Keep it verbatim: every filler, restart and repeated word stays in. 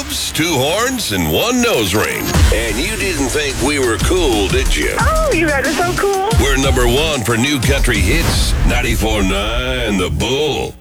hooves, two horns, and one nose ring. And you didn't think we were cool, did you? Oh, you guys are so cool. We're number one for new country hits, ninety-four point nine The Bull.